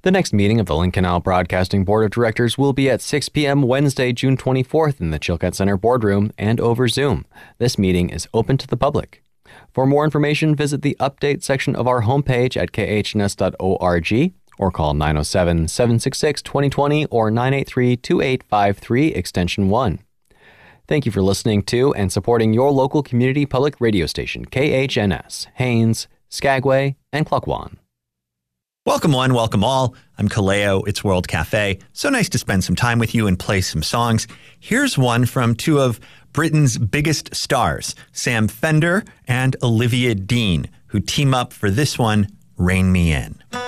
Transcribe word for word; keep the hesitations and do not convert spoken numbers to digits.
The next meeting of the Lynn Canal Broadcasting Board of Directors will be at six p.m. Wednesday, June twenty-fourth in the Chilkat Center boardroom and over Zoom. This meeting is open to the public. For more information, visit the update section of our homepage at k h n s dot org or call nine oh seven, seven six six, two oh two oh or nine eight three, two eight five three, extension one. Thank you for listening to and supporting your local community public radio station, K H N S, Haines, Skagway, and Klukwan. Welcome one, welcome all. I'm Kaleo, it's World Cafe. So nice to spend some time with you and play some songs. Here's one from two of Britain's biggest stars, Sam Fender and Olivia Dean, who team up for this one, Rain Me In.